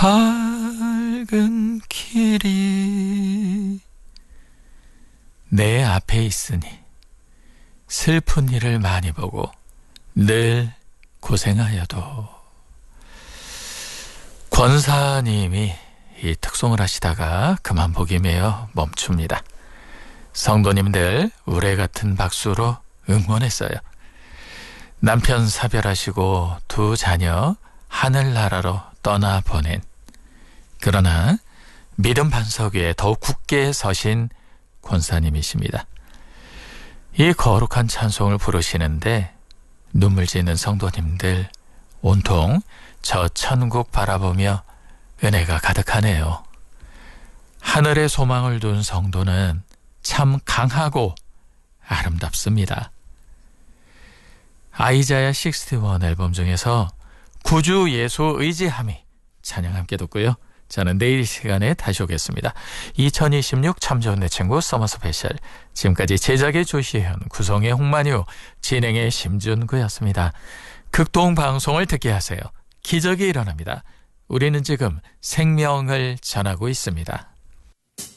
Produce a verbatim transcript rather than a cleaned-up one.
밝은 길이 내 앞에 있으니 슬픈 일을 많이 보고 늘 고생하여도. 권사님이 이 특송을 하시다가 그만 보기 메어 멈춥니다. 성도님들 우레 같은 박수로 응원했어요. 남편 사별하시고 두 자녀 하늘나라로 떠나보낸, 그러나 믿음 반석 위에 더욱 굳게 서신 권사님이십니다. 이 거룩한 찬송을 부르시는데 눈물 짓는 성도님들 온통 저 천국 바라보며 은혜가 가득하네요. 하늘에 소망을 둔 성도는 참 강하고 아름답습니다. 아이자야 육십일 앨범 중에서 구주 예수 의지함이 찬양 함께 듣고요. 저는 내일 이 시간에 다시 오겠습니다. 이천이십육 참 좋은 내 친구 서머 스페셜, 지금까지 제작의 조시현, 구성의 홍만유, 진행의 심준구였습니다. 극동방송을 듣게 하세요. 기적이 일어납니다. 우리는 지금 생명을 전하고 있습니다.